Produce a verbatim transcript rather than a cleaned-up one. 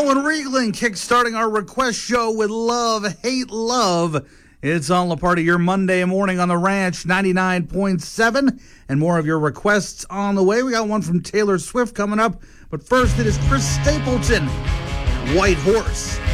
Nolan Riegling kickstarting our request show with Love, Hate, Love. It's all a part of your Monday morning on the Ranch, ninety-nine point seven. And more of your requests on the way. We got one from Taylor Swift coming up. But first, it is Chris Stapleton, White Horse.